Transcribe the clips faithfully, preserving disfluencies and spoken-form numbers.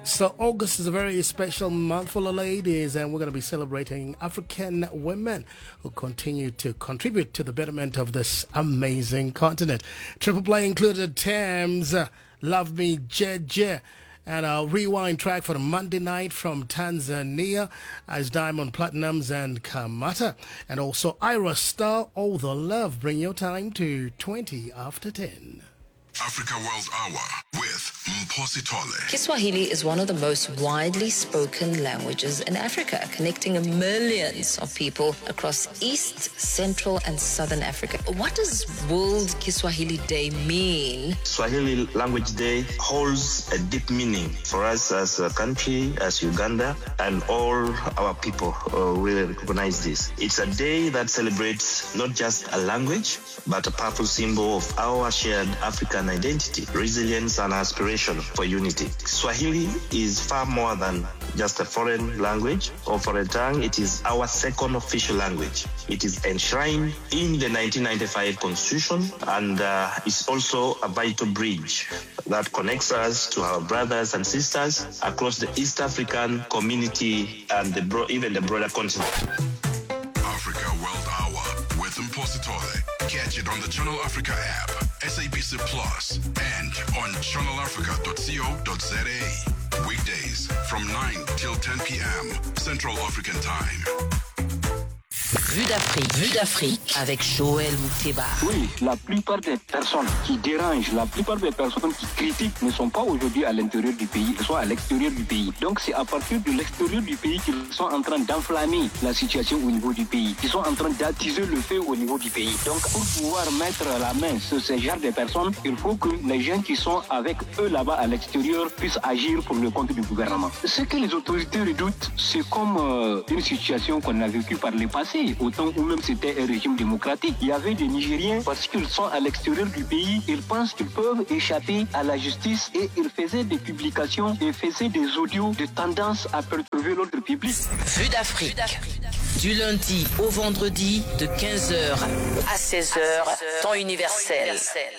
So August is a very special month full of ladies, and we're going to be celebrating African women who continue to contribute to the betterment of this amazing continent. Triple play included Thames, uh, Love Me Jeje, and a rewind track for the Monday night from Tanzania as Diamond Platinums and Kamata. And also Ira Star, All the Love. Bring your time to twenty after ten. Africa World Hour with Mposi Tole. Kiswahili is one of the most widely spoken languages in Africa, connecting millions of people across East, Central, and Southern Africa. What does World Kiswahili Day mean? Swahili Language Day holds a deep meaning for us as a country, as Uganda, and all our people uh, really recognize this. It's a day that celebrates not just a language, but a powerful symbol of our shared African identity, resilience, and aspiration for unity. Swahili is far more than just a foreign language or foreign tongue. It is our second official language. It is enshrined in the nineteen ninety-five Constitution and uh, is also a vital bridge that connects us to our brothers and sisters across the East African community and the bro- even the broader continent. Africa World Hour with Mposi Tole. Catch it on the Channel Africa app, S A B C Plus, and on channel africa dot co dot za. Weekdays from nine till ten p.m. Central African Time. Vue d'Afrique, Vue d'Afrique avec Joël Mouteba. Oui, la plupart des personnes qui dérangent, la plupart des personnes qui critiquent ne sont pas aujourd'hui à l'intérieur du pays, elles sont à l'extérieur du pays. Donc c'est à partir de l'extérieur du pays qu'ils sont en train d'enflammer la situation au niveau du pays. Ils sont en train d'attiser le feu au niveau du pays. Donc pour pouvoir mettre la main sur ce genre de personnes, il faut que les gens qui sont avec eux là-bas à l'extérieur puissent agir pour le compte du gouvernement. Ce que les autorités redoutent, c'est comme euh, une situation qu'on a vécue par le passé. Au temps où même c'était un régime démocratique. Il y avait des Nigériens, parce qu'ils sont à l'extérieur du pays, ils pensent qu'ils peuvent échapper à la justice et ils faisaient des publications et faisaient des audios de tendance à perturber l'ordre public. Vue d'Afrique. Du lundi au vendredi de quinze heures à seize heures, temps universel.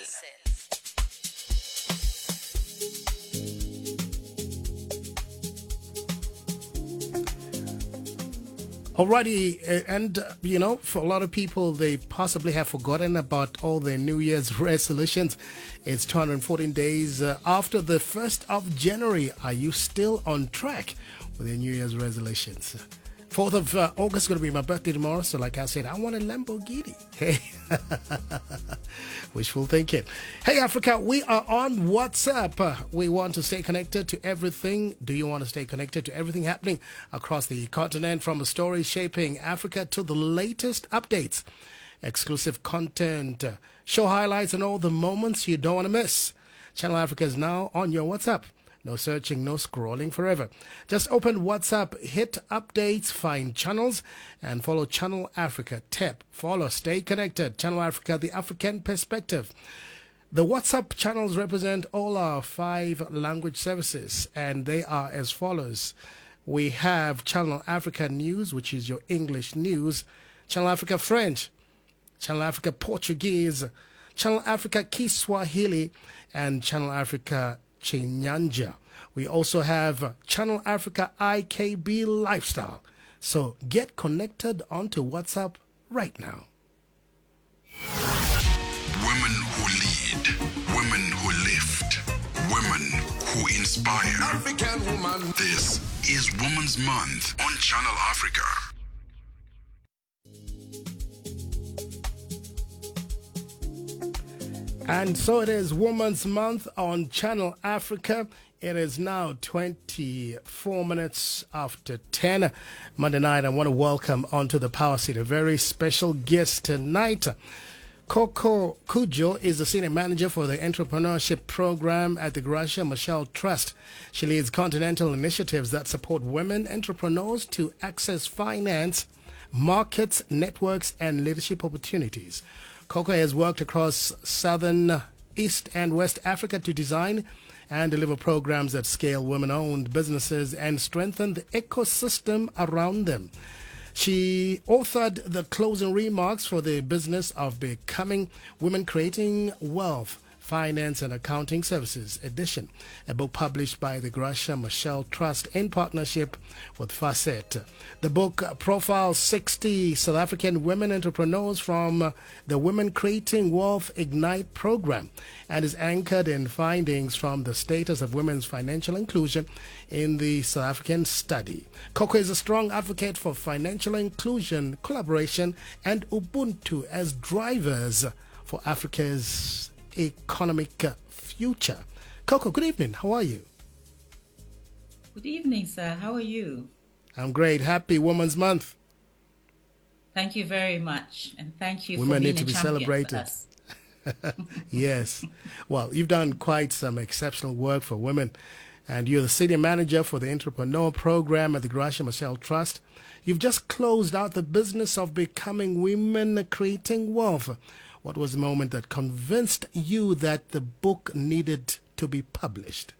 Alrighty, and uh, you know, for a lot of people, they possibly have forgotten about all their New Year's resolutions. It's two hundred fourteen days uh, after the first of January. Are you still on track with your New Year's resolutions? fourth of uh, August is going to be my birthday tomorrow, so like I said, I want a Lamborghini. Hey, wishful thinking. Hey, Africa, we are on WhatsApp. Uh, we want to stay connected to everything. Do you want to stay connected to everything happening across the continent, from the stories shaping Africa to the latest updates, exclusive content, uh, show highlights, and all the moments you don't want to miss? Channel Africa is now on your WhatsApp. No searching, no scrolling forever. Just open WhatsApp, hit updates, find channels, and follow Channel Africa. Tap, follow, stay connected. Channel Africa, the African perspective. The WhatsApp channels represent all our five language services, and they are as follows. We have Channel Africa News, which is your English news. Channel Africa French. Channel Africa Portuguese. Channel Africa Kiswahili. And Channel Africa Chinyanja. We also have Channel Africa I K B Lifestyle. So get connected onto WhatsApp right now. Women who lead, women who lift, women who inspire. African woman. This is Women's Month on Channel Africa. And so it is Women's Month on Channel Africa. It is now twenty-four minutes after ten. Monday night, I want to welcome onto the Power Seat a very special guest tonight. Coco Kujo is the Senior Manager for the Entrepreneurship Program at the Gracia Machel Trust. She leads continental initiatives that support women entrepreneurs to access finance, markets, networks, and leadership opportunities. Coco has worked across Southern, East, and West Africa to design and deliver programs that scale women-owned businesses and strengthen the ecosystem around them. She authored the closing remarks for the business of becoming women creating wealth, Finance and Accounting Services edition, a book published by the Gracia Machel Trust in partnership with Facet. The book profiles sixty South African women entrepreneurs from the Women Creating Wealth Ignite program and is anchored in findings from the status of women's financial inclusion in the South African study. Coco is a strong advocate for financial inclusion, collaboration, and Ubuntu as drivers for Africa's economic future. Coco, good evening. How are you? Good evening, sir. How are you? I'm great. Happy Women's Month. Thank you very much. And thank you Women for being need to a be champion celebrated. for us. Yes. Well, you've done quite some exceptional work for women, and you're the senior manager for the entrepreneur program at the Gracia Machel Trust. You've just closed out the business of becoming Women Creating Wealth. What was the moment that convinced you that the book needed to be published?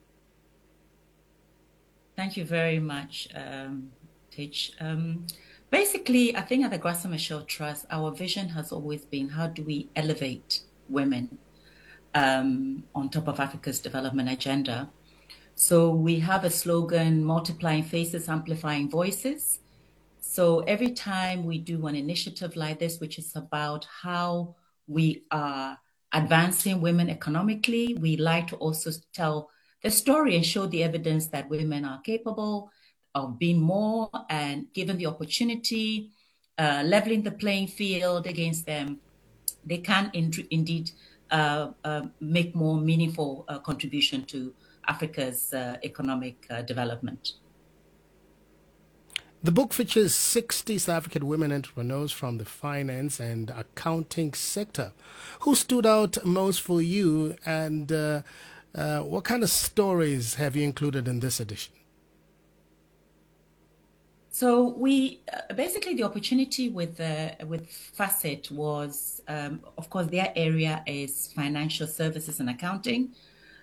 Thank you very much, um, Tich. Um, basically, I think at the Gracia Machel Trust, our vision has always been, how do we elevate women um, on top of Africa's development agenda? So we have a slogan, multiplying faces, amplifying voices. So every time we do an initiative like this, which is about how we are advancing women economically, we like to also tell the story and show the evidence that women are capable of being more, and given the opportunity, uh, leveling the playing field against them, they can in, indeed uh, uh, make more meaningful uh, contribution to Africa's uh, economic uh, development. The book features sixty South African women entrepreneurs from the finance and accounting sector. Who stood out most for you, and uh, uh, what kind of stories have you included in this edition? So we uh, basically, the opportunity with uh, with Facet was, um, of course, their area is financial services and accounting.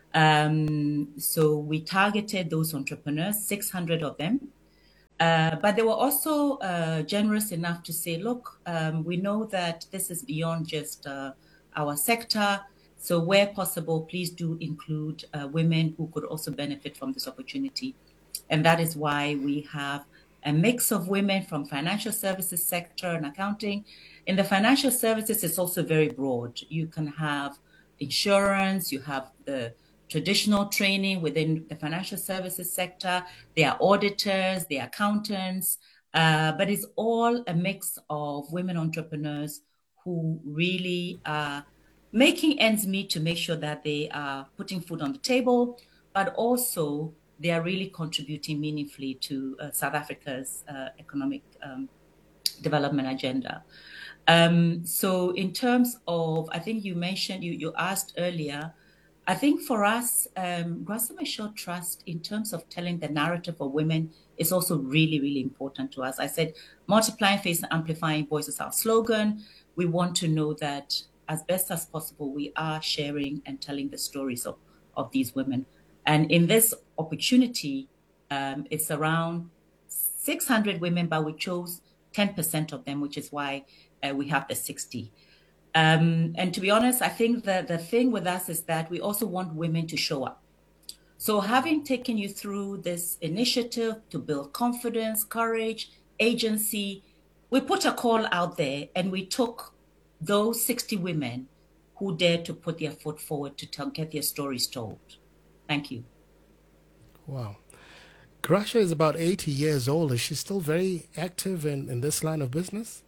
Um, so we targeted those entrepreneurs, six hundred of them. Uh, but they were also uh, generous enough to say, look, um, we know that this is beyond just uh, our sector. So where possible, please do include uh, women who could also benefit from this opportunity. And that is why we have a mix of women from financial services sector and accounting. In the financial services, it's also very broad. You can have insurance, you have the traditional training within the financial services sector. There are auditors, there are accountants, uh, but it's all a mix of women entrepreneurs who really are making ends meet to make sure that they are putting food on the table, but also they are really contributing meaningfully to uh, South Africa's uh, economic um, development agenda. Um, so in terms of, I think you mentioned, you, you asked earlier, I think for us, um, Gracia Machel Trust, in terms of telling the narrative of women, is also really, really important to us. I said, multiplying faces and amplifying voices, our slogan. We want to know that as best as possible, we are sharing and telling the stories of, of these women. And in this opportunity, um, it's around six hundred women, but we chose ten percent of them, which is why uh, we have the sixty. Um, and to be honest, I think that the thing with us is that we also want women to show up. So having taken you through this initiative to build confidence, courage, agency, we put a call out there and we took those sixty women who dared to put their foot forward to tell, get their stories told. Thank you. Wow. Gracia is about eighty years old. Is she still very active in, in this line of business?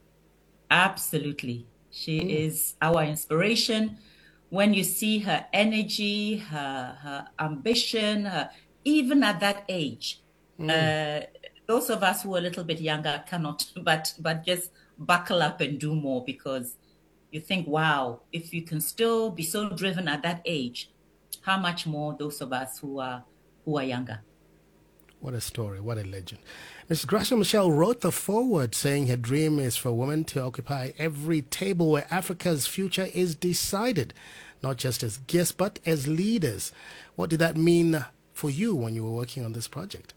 Absolutely. She mm. is our inspiration. When you see her energy, her, her ambition, her, even at that age, mm. uh, those of us who are a little bit younger cannot, but but just buckle up and do more, because you think, wow, if you can still be so driven at that age, how much more those of us who are who are younger. What a story, what a legend. Miz Gracia Machel wrote the foreword saying her dream is for women to occupy every table where Africa's future is decided, not just as guests, but as leaders. What did that mean for you when you were working on this project?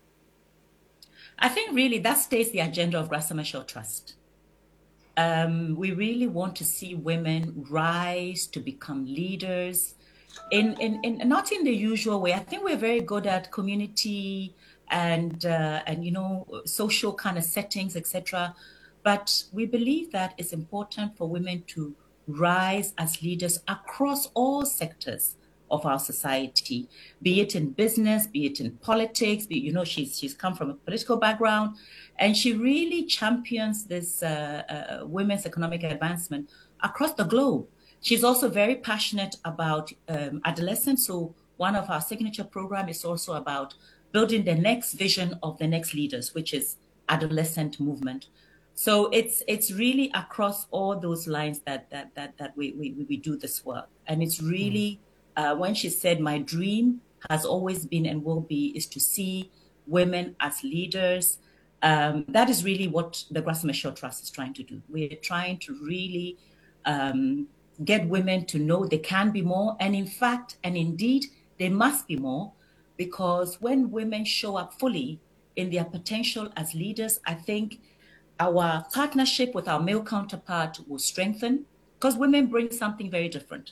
I think really that stays the agenda of Gracia Machel Trust. Um, we really want to see women rise to become leaders, in, in, in not in the usual way. I think we're very good at community and uh, and you know social kind of settings, et cetera. But we believe that it's important for women to rise as leaders across all sectors of our society, be it in business, be it in politics. Be, you know, she's she's come from a political background, and she really champions this uh, uh, women's economic advancement across the globe. She's also very passionate about um, adolescents. So one of our signature program is also about building the next vision of the next leaders, which is adolescent movement. So it's it's really across all those lines that that that that we we, we do this work, and it's really uh, when she said, "My dream has always been and will be is to see women as leaders." Um, that is really what the Graça Machel Trust is trying to do. We're trying to really um, get women to know they can be more, and in fact, and indeed, they must be more, because when women show up fully in their potential as leaders, I think our partnership with our male counterpart will strengthen, because women bring something very different.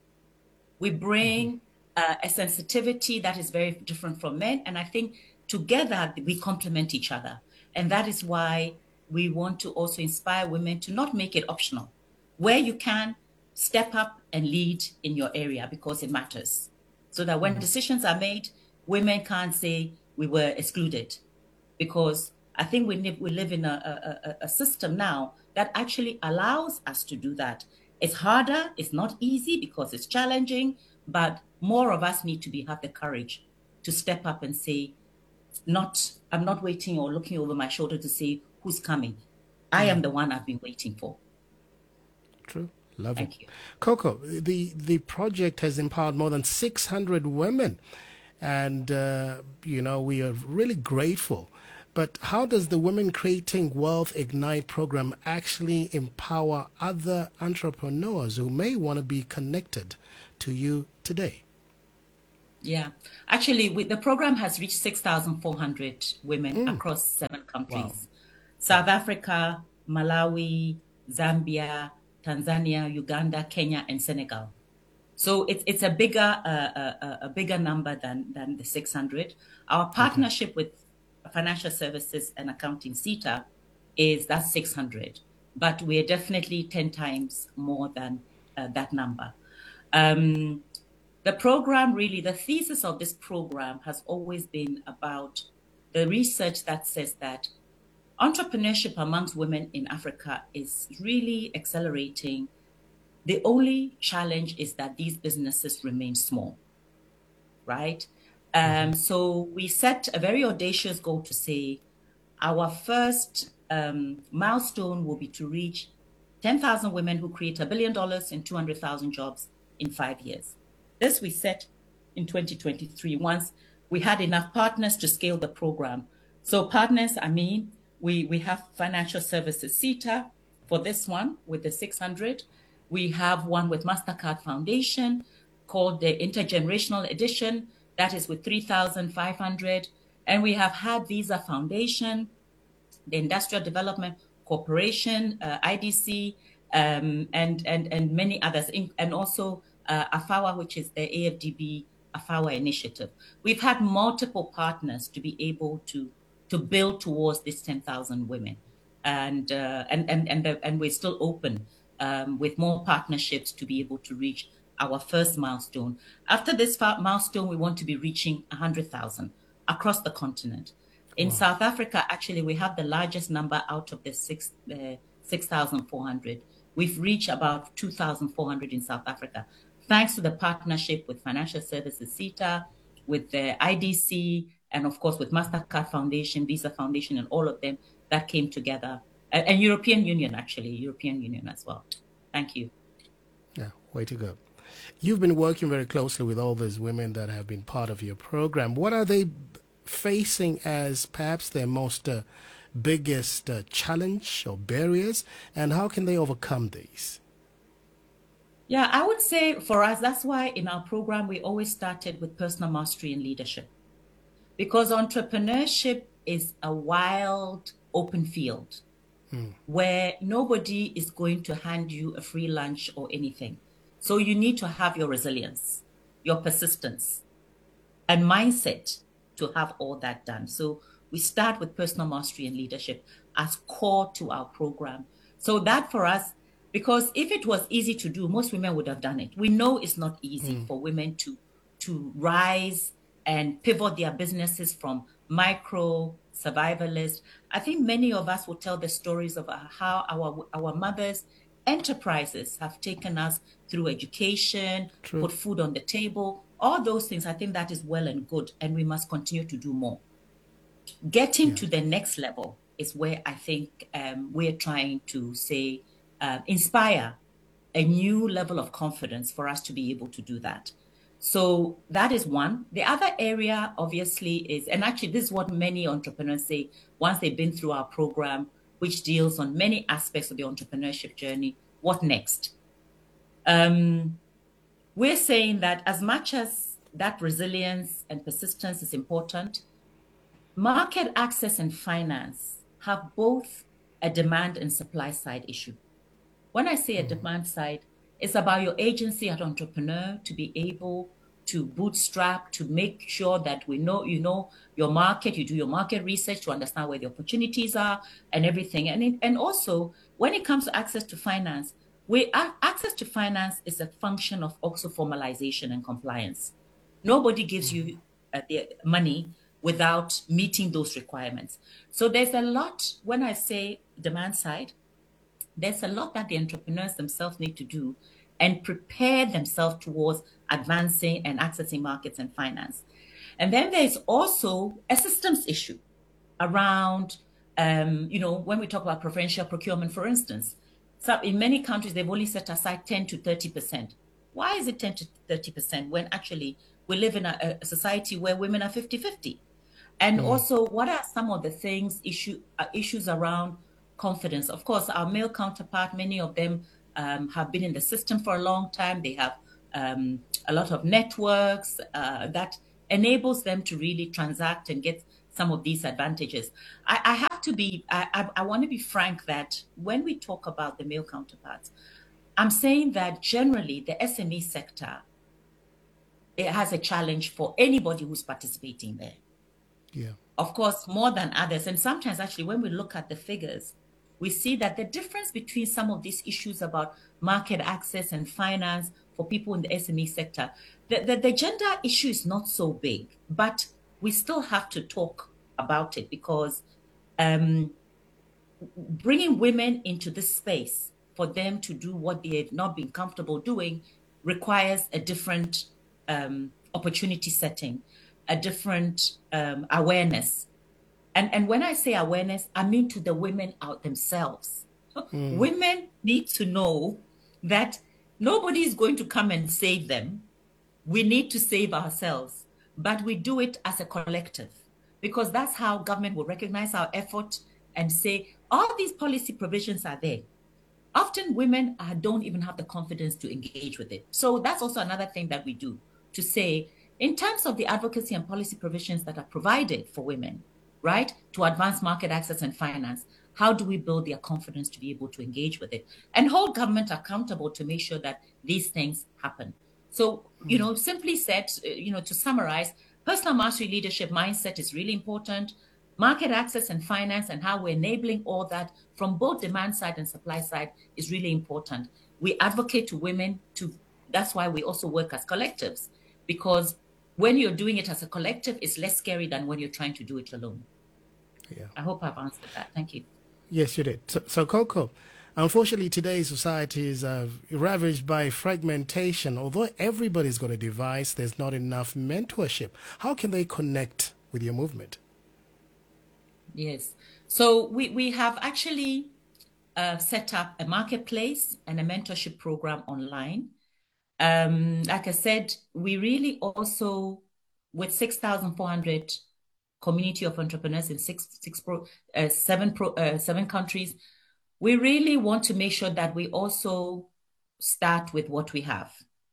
We bring uh, a sensitivity that is very different from men, and I think together we complement each other. And that is why we want to also inspire women to not make it optional. Where you can, step up and lead in your area, because it matters. So that when decisions are made, women can't say we were excluded, because I think we live, we live in a, a, a system now that actually allows us to do that. It's harder, it's not easy because it's challenging, but more of us need to be have the courage to step up and say, not, I'm not waiting or looking over my shoulder to say who's coming. I am the one I've been waiting for. True. Love Thank it. you. Coco, the, the project has empowered more than six hundred women. And, uh, you know, we are really grateful. But how does the Women Creating Wealth Ignite program actually empower other entrepreneurs who may want to be connected to you today? Yeah, actually, we, the program has reached six thousand four hundred women Mm. across seven countries. Wow. South Africa, Malawi, Zambia, Tanzania, Uganda, Kenya, and Senegal. So it's it's a bigger uh, uh, a bigger number than than the six hundred. Our partnership with Financial Services and Accounting, SETA, is that's six hundred, but we're definitely ten times more than uh, that number. Um, the program really, the thesis of this program has always been about the research that says that entrepreneurship amongst women in Africa is really accelerating. The only challenge is that these businesses remain small, right? Um, so we set a very audacious goal to say our first um, milestone will be to reach ten thousand women who create a billion dollars and two hundred thousand jobs in five years. This we set in twenty twenty-three once we had enough partners to scale the program. So partners, I mean, we, we have Financial Services, SETA, for this one with the six hundred. We have one with MasterCard Foundation called the Intergenerational Edition. That is with three thousand five hundred. And we have had Visa Foundation, the Industrial Development Corporation, uh, I D C, um, and, and, and many others, and also uh, AFAWA, which is the A F D B AFAWA initiative. We've had multiple partners to be able to, to build towards this ten thousand women. And, uh, and, and, and, the, and we're still open um, with more partnerships to be able to reach our first milestone. After this milestone, we want to be reaching one hundred thousand across the continent. In wow. South Africa, actually, we have the largest number out of the six, uh, six thousand four hundred. We've reached about two thousand four hundred in South Africa, thanks to the partnership with Financial Services, SETA, with the I D C, and of course with MasterCard Foundation, Visa Foundation, and all of them that came together. And, and European Union, actually, European Union as well. Thank you. Yeah, way to go. You've been working very closely with all those women that have been part of your program. What are they facing as perhaps their most uh, biggest uh, challenge or barriers, and how can they overcome these? Yeah, I would say for us, that's why in our program, we always started with personal mastery and leadership, because entrepreneurship is a wild, open field hmm. where nobody is going to hand you a free lunch or anything. So you need to have your resilience. your persistence and mindset to have all that done. So we start with personal mastery and leadership as core to our program. So that for us, because if it was easy to do, most women would have done it. We know it's not easy mm. for women to, to rise and pivot their businesses from micro survivalist. I think many of us will tell the stories of how our our mothers' enterprises have taken us through education, True. Put food on the table, all those things. I think that is well and good, and we must continue to do more. Getting yeah. to the next level is where I think um, we're trying to say, uh, inspire a new level of confidence for us to be able to do that. So that is one. The other area, obviously, is, and actually this is what many entrepreneurs say once they've been through our program, which deals on many aspects of the entrepreneurship journey. What next? Um, we're saying that as much as that resilience and persistence is important, market access and finance have both a demand and supply side issue. When I say a demand side, it's about your agency as an entrepreneur to be able to bootstrap, to make sure that we know, you know, your market, you do your market research to understand where the opportunities are and everything. And, it, and also, when it comes to access to finance, we, access to finance is a function of also formalization and compliance. Nobody gives you uh, the money without meeting those requirements. So there's a lot, when I say demand side, there's a lot that the entrepreneurs themselves need to do and prepare themselves towards advancing and accessing markets and finance. And then there's also a systems issue around, um, you know, when we talk about preferential procurement, for instance. So in many countries, they've only set aside ten to thirty percent. Why is it ten to thirty percent when actually we live in a, a society where women are fifty-fifty? And mm. also, what are some of the things, issue, uh, issues around confidence? Of course, our male counterpart, many of them um, have been in the system for a long time. They have um, a lot of networks uh, that enables them to really transact and get some of these advantages. I, I have to be, I, I, I want to be frank that when we talk about the male counterparts, I'm saying that generally the S M E sector, it has a challenge for anybody who's participating there. Yeah. Of course, more than others. And sometimes actually when we look at the figures, we see that the difference between some of these issues about market access and finance for people in the S M E sector, the, the, the gender issue is not so big, but we still have to talk about it because um, bringing women into this space for them to do what they have not been comfortable doing requires a different um, opportunity setting, a different um, awareness. And, and when I say awareness, I mean to the women out themselves. Mm. Women need to know that nobody is going to come and save them. We need to save ourselves, but we do it as a collective because that's how government will recognize our effort and say, all these policy provisions are there. Often women uh, don't even have the confidence to engage with it. So that's also another thing that we do to say, in terms of the advocacy and policy provisions that are provided for women, right, to advance market access and finance, how do we build their confidence to be able to engage with it and hold government accountable to make sure that these things happen? So, you know, simply said, you know, to summarize, personal mastery leadership mindset is really important. Market access and finance and how we're enabling all that from both demand side and supply side is really important. We advocate to women to, that's why we also work as collectives, because when you're doing it as a collective, it's less scary than when you're trying to do it alone. Yeah. I hope I've answered that. Thank you. Yes, you did. So, so Coco, unfortunately, today's society is uh, ravaged by fragmentation. Although everybody's got a device, there's not enough mentorship. How can they connect with your movement? Yes. So we, we have actually uh, set up a marketplace and a mentorship program online. Um, like I said, we really also, with six thousand four hundred community of entrepreneurs in six, six pro, uh, seven, pro, uh, seven countries, we really want to make sure that we also start with what we have.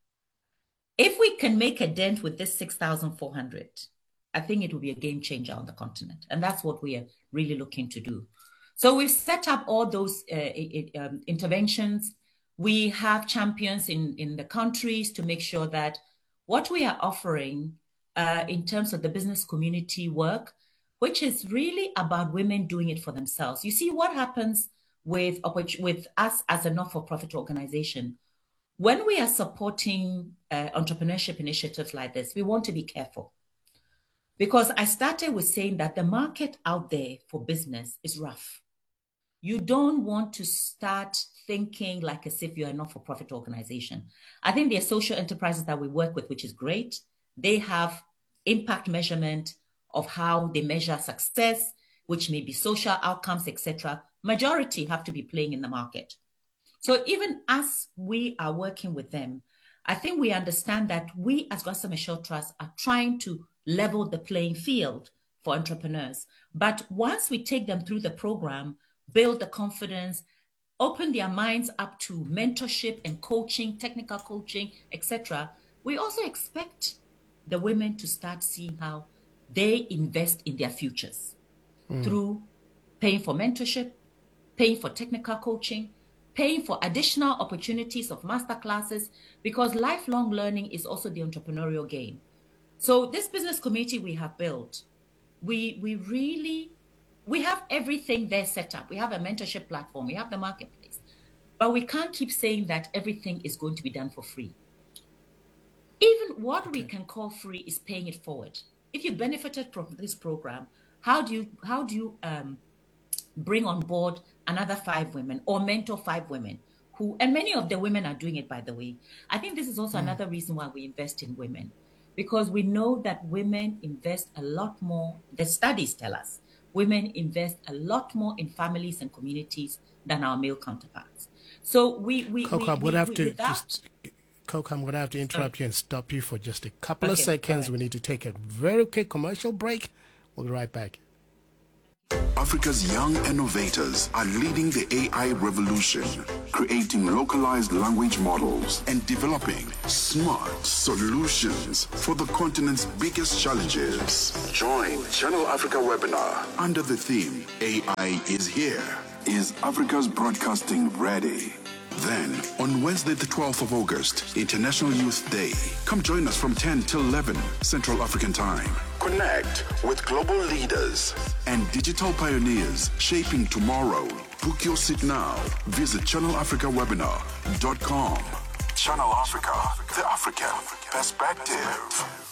If we can make a dent with this six thousand four hundred, I think it will be a game changer on the continent. And that's what we are really looking to do. So we've set up all those uh, um, interventions. We have champions in, in the countries to make sure that what we are offering uh, in terms of the business community work, which is really about women doing it for themselves. You see what happens with, with us as a not-for-profit organization. When we are supporting uh, entrepreneurship initiatives like this, we want to be careful. Because I started with saying that the market out there for business is rough. You don't want to start thinking like as if you're a not-for-profit organization. I think there are social enterprises that we work with, which is great. They have impact measurement of how they measure success, which may be social outcomes, et cetera. Majority have to be playing in the market. So even as we are working with them, I think we understand that we as Graça Machel Trust are trying to level the playing field for entrepreneurs. But once we take them through the program, build the confidence, open their minds up to mentorship and coaching, technical coaching, et cetera, we also expect the women to start seeing how they invest in their futures mm. through paying for mentorship, paying for technical coaching, paying for additional opportunities of master classes, because lifelong learning is also the entrepreneurial game. So this business community we have built, we we really, we have everything there set up. We have a mentorship platform, we have the marketplace, but we can't keep saying that everything is going to be done for free. Even what okay. we can call free is paying it forward. If you benefited from this program, how do you how do you um, bring on board another five women or mentor five women who, and many of the women are doing it, by the way. I think this is also mm. another reason why we invest in women, because we know that women invest a lot more. The studies tell us women invest a lot more in families and communities than our male counterparts. So we we Coco, we, I'm gonna we, have we, to without... just, Coco, I'm going to have to interrupt Sorry. you and stop you for just a couple okay, of seconds. right. We need to take a very quick commercial break. We'll be right back. Africa's young innovators are leading the A I revolution, creating localized language models and developing smart solutions for the continent's biggest challenges. Join Channel Africa webinar under the theme A I is here. Is Africa's broadcasting ready? Then, on Wednesday, the twelfth of August, International Youth Day, come join us from ten till eleven Central African Time. Connect with global leaders and digital pioneers shaping tomorrow. Book your seat now. Visit channel africa webinar dot com. Channel Africa, the African perspective.